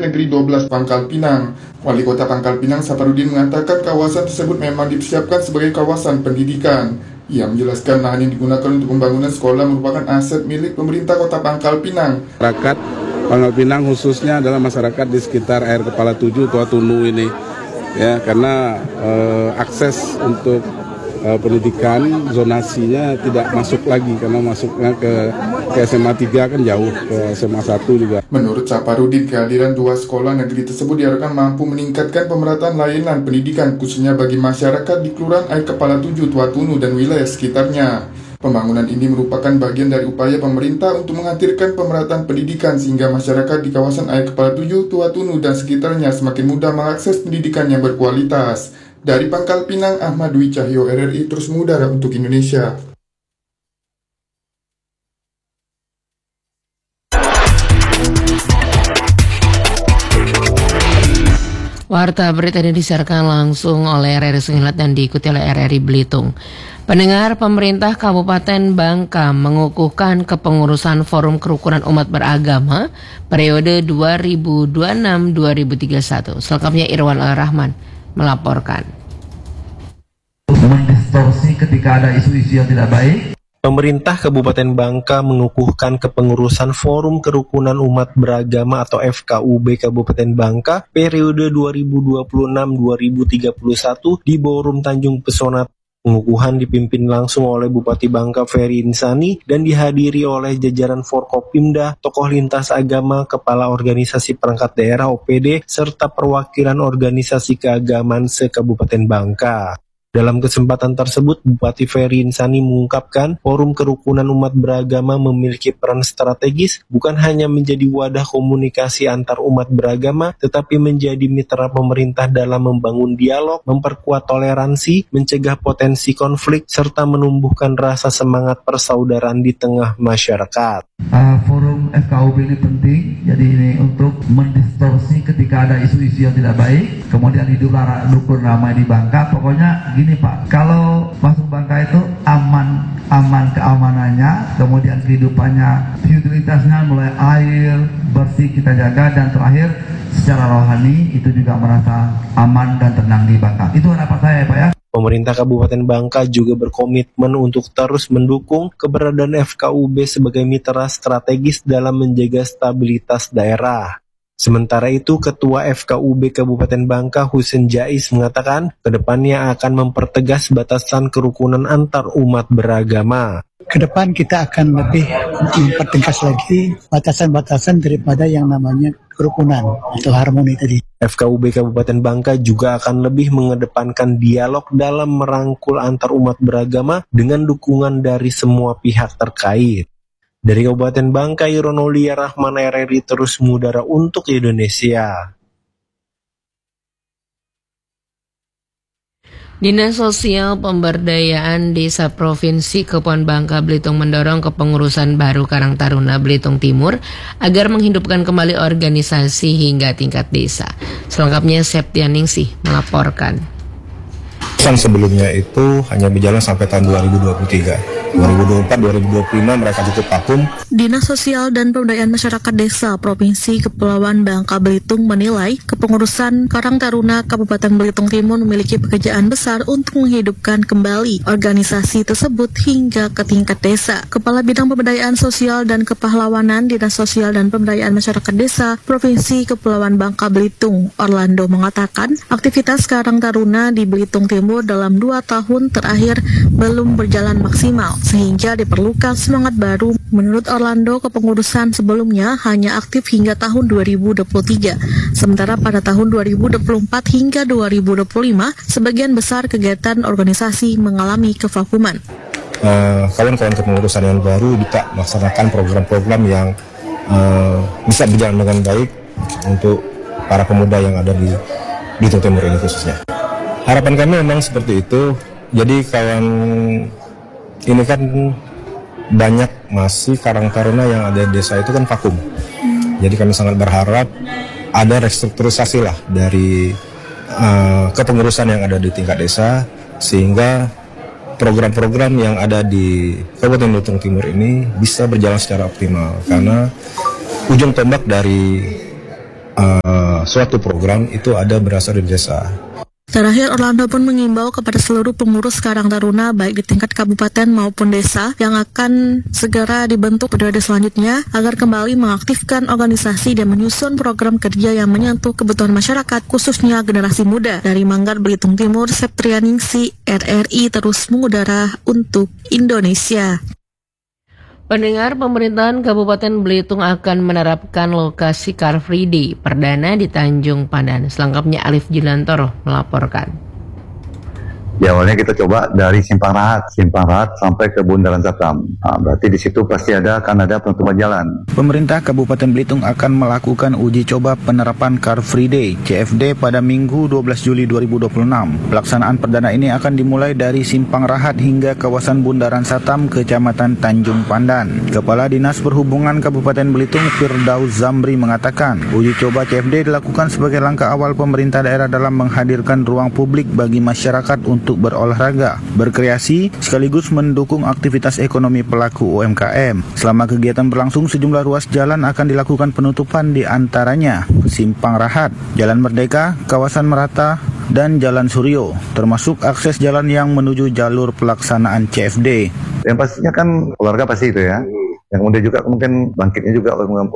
Negeri 12 Pangkal Pinang. Wali Kota Pangkal Pinang Saparudin mengatakan kawasan tersebut memang dipersiapkan sebagai kawasan pendidikan. Ia menjelaskan lahan yang digunakan untuk pembangunan sekolah merupakan aset milik pemerintah Kota Pangkal Pinang. Masyarakat Pangkal Pinang khususnya adalah masyarakat di sekitar Air Kepala 7 Tua Tunu ini, ya, karena akses untuk pendidikan zonasinya tidak masuk lagi karena masuknya ke SMA 3 kan jauh, ke SMA 1 juga. Menurut Saparudin, kehadiran dua sekolah negeri tersebut diharapkan mampu meningkatkan pemerataan layanan pendidikan khususnya bagi masyarakat di Kelurahan Air Kepala 7 Tua Tunu dan wilayah sekitarnya. Pembangunan ini merupakan bagian dari upaya pemerintah untuk menghadirkan pemerataan pendidikan sehingga masyarakat di kawasan Air Kepala 7 Tua Tunu dan sekitarnya semakin mudah mengakses pendidikan yang berkualitas. Dari Pangkal Pinang, Ahmad Dwi Cahyo, RRI terus mengudara untuk Indonesia. Warta berita ini disiarkan langsung oleh RRI Sungilat dan diikuti oleh RRI Belitung. Pendengar, pemerintah Kabupaten Bangka mengukuhkan kepengurusan Forum Kerukunan Umat Beragama periode 2026-2031. Selengkapnya Irwan Al-Rahman melaporkan. Mendistorsi ketika ada isu-isu yang tidak baik. Pemerintah Kabupaten Bangka mengukuhkan kepengurusan Forum Kerukunan Umat Beragama atau FKUB Kabupaten Bangka periode 2026-2031 di Ballroom Tanjung Pesona. Pengukuhan dipimpin langsung oleh Bupati Bangka Ferry Insani dan dihadiri oleh jajaran Forkopimda, tokoh lintas agama, kepala organisasi perangkat daerah OPD, serta perwakilan organisasi keagamaan se-Kabupaten Bangka. Dalam kesempatan tersebut, Bupati Ferry Insani mengungkapkan Forum Kerukunan Umat Beragama memiliki peran strategis bukan hanya menjadi wadah komunikasi antar umat beragama, tetapi menjadi mitra pemerintah dalam membangun dialog, memperkuat toleransi, mencegah potensi konflik, serta menumbuhkan rasa semangat persaudaraan di tengah masyarakat. Forum FKUB ini penting, jadi ini untuk mendistorsi ketika ada isu-isu yang tidak baik, kemudian hidup rukun ramai di Bangka. Pokoknya gini Pak, kalau masuk Bangka itu aman keamanannya, kemudian kehidupannya, utilitasnya mulai air, bersih kita jaga, dan terakhir secara rohani itu juga merasa aman dan tenang di Bangka. Itu harapan saya Pak ya. Pemerintah Kabupaten Bangka juga berkomitmen untuk terus mendukung keberadaan FKUB sebagai mitra strategis dalam menjaga stabilitas daerah. Sementara itu, Ketua FKUB Kabupaten Bangka Husein Jais mengatakan kedepannya akan mempertegas batasan kerukunan antar umat beragama. Kedepan kita akan lebih mempertegas lagi batasan-batasan daripada yang namanya kerukunan atau harmoni tadi. FKUB Kabupaten Bangka juga akan lebih mengedepankan dialog dalam merangkul antar umat beragama dengan dukungan dari semua pihak terkait. Dari Kabupaten Bangka, Ironolia Rahman, RRI terus mengudara untuk Indonesia. Dinas Sosial Pemberdayaan Desa Provinsi Kepulauan Bangka Belitung mendorong kepengurusan baru Karang Taruna Belitung Timur agar menghidupkan kembali organisasi hingga tingkat desa. Selengkapnya Septian Ningsih melaporkan. Sebelumnya itu hanya berjalan sampai tahun 2023. 2024-2025 mereka tutup vakum. Dinas Sosial dan Pemberdayaan Masyarakat Desa Provinsi Kepulauan Bangka Belitung menilai kepengurusan Karang Taruna Kabupaten Belitung Timur memiliki pekerjaan besar untuk menghidupkan kembali organisasi tersebut hingga ke tingkat desa. Kepala Bidang Pemberdayaan Sosial dan Kepahlawanan Dinas Sosial dan Pemberdayaan Masyarakat Desa Provinsi Kepulauan Bangka Belitung, Orlando, mengatakan aktivitas Karang Taruna di Belitung Timur dalam 2 tahun terakhir belum berjalan maksimal, sehingga diperlukan semangat baru. Menurut Orlando, kepengurusan sebelumnya hanya aktif hingga tahun 2023, sementara pada tahun 2024 hingga 2025, sebagian besar kegiatan organisasi mengalami kevakuman. Kawan-kawan kepengurusan yang baru bisa melaksanakan program-program yang bisa berjalan dengan baik untuk para pemuda yang ada di Belitung Timur ini khususnya. Harapan kami memang seperti itu. Jadi kawan ini kan banyak masih Karang Taruna yang ada di desa itu kan vakum. Jadi kami sangat berharap ada restrukturisasi lah dari kepengurusan yang ada di tingkat desa, sehingga program-program yang ada di Kabupaten Belitung Timur ini bisa berjalan secara optimal. Karena ujung tombak dari suatu program itu ada berasal dari desa. Terakhir, Orlando pun mengimbau kepada seluruh pengurus Karang Taruna baik di tingkat kabupaten maupun desa yang akan segera dibentuk periode selanjutnya agar kembali mengaktifkan organisasi dan menyusun program kerja yang menyentuh kebutuhan masyarakat khususnya generasi muda. Dari Manggar, Belitung Timur, Septrianingsi, RRI terus mengudara untuk Indonesia. Pendengar, pemerintahan Kabupaten Belitung akan menerapkan lokasi Car Free Day perdana di Tanjung Pandan. Selengkapnya Alif Julantoro melaporkan. Ya, awalnya kita coba dari Simpang Rahat sampai ke Bundaran Satam. Nah, berarti di situ pasti akan ada penutupan jalan. Pemerintah Kabupaten Belitung akan melakukan uji coba penerapan Car Free Day (CFD) pada Minggu 12 Juli 2026. Pelaksanaan perdana ini akan dimulai dari Simpang Rahat hingga kawasan Bundaran Satam, Kecamatan Tanjung Pandan. Kepala Dinas Perhubungan Kabupaten Belitung, Firdaus Zamri, mengatakan uji coba CFD dilakukan sebagai langkah awal pemerintah daerah dalam menghadirkan ruang publik bagi masyarakat untuk berolahraga, berkreasi, sekaligus mendukung aktivitas ekonomi pelaku UMKM. Selama kegiatan berlangsung, sejumlah ruas jalan akan dilakukan penutupan, di antaranya Simpang Rahat, Jalan Merdeka, Kawasan Merata, dan Jalan Suryo, termasuk akses jalan yang menuju jalur pelaksanaan CFD. Yang pastinya kan keluarga pasti itu ya. Yang kemudian juga mungkin bangkitnya juga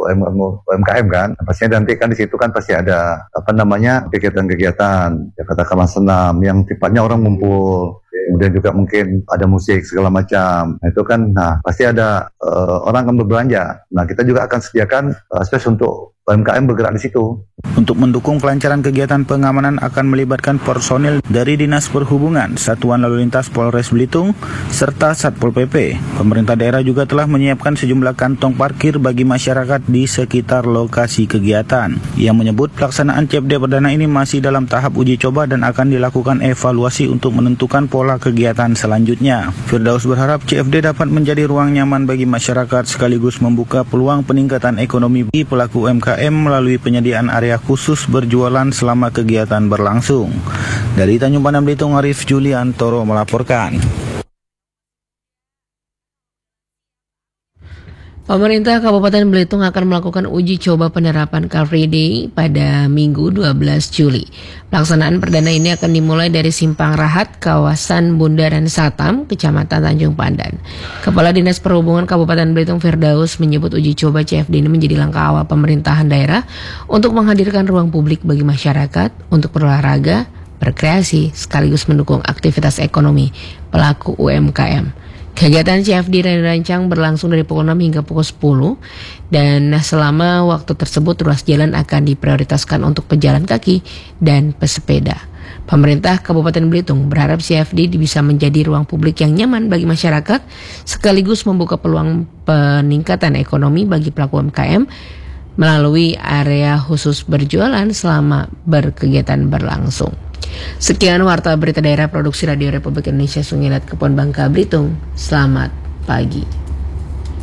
UMKM kan. Pastinya nanti kan di situ kan pasti ada kegiatan-kegiatan, ya katakanlah senam yang sifatnya orang ngumpul. Kemudian juga mungkin ada musik segala macam. Nah, itu kan pasti ada orang akan berbelanja. Nah, kita juga akan sediakan space untuk UMKM bergerak di situ. Untuk mendukung kelancaran kegiatan pengamanan akan melibatkan personil dari Dinas Perhubungan, Satuan Lalu Lintas Polres Belitung, serta Satpol PP. Pemerintah daerah juga telah menyiapkan sejumlah kantong parkir bagi masyarakat di sekitar lokasi kegiatan. Yang menyebut pelaksanaan CFD perdana ini masih dalam tahap uji coba dan akan dilakukan evaluasi untuk menentukan pola kegiatan selanjutnya. Firdaus berharap CFD dapat menjadi ruang nyaman bagi masyarakat sekaligus membuka peluang peningkatan ekonomi bagi pelaku UMKM melalui penyediaan area khusus berjualan selama kegiatan berlangsung. Dari Tanjung Pandan, Belitung, Arif Juliantoro melaporkan. Pemerintah Kabupaten Belitung akan melakukan uji coba penerapan Car Free Day pada Minggu 12 Juli. Pelaksanaan perdana ini akan dimulai dari Simpang Rahat, kawasan Bundaran Satam, Kecamatan Tanjung Pandan. Kepala Dinas Perhubungan Kabupaten Belitung, Firdaus, menyebut uji coba CFD ini menjadi langkah awal pemerintahan daerah untuk menghadirkan ruang publik bagi masyarakat untuk berolahraga, berkreasi, sekaligus mendukung aktivitas ekonomi pelaku UMKM. Kegiatan CFD dirancang berlangsung dari pukul 6 hingga pukul 10 dan selama waktu tersebut ruas jalan akan diprioritaskan untuk pejalan kaki dan pesepeda. Pemerintah Kabupaten Belitung berharap CFD bisa menjadi ruang publik yang nyaman bagi masyarakat sekaligus membuka peluang peningkatan ekonomi bagi pelaku UMKM melalui area khusus berjualan selama berkegiatan berlangsung. Sekian Warta Berita Daerah Produksi Radio Republik Indonesia Sungilat Kepon Bangka Belitung. Selamat pagi.